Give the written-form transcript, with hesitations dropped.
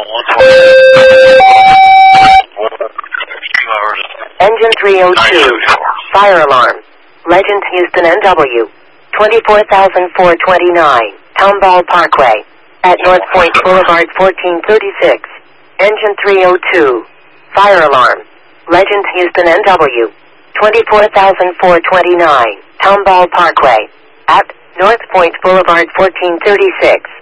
Engine 302. Fire alarm. Legend Houston NW. 24,429. Tomball Parkway. At North Point Boulevard 1436. Engine 302. Fire alarm. Legend Houston NW. 24,429. Tomball Parkway. At North Point Boulevard 1436.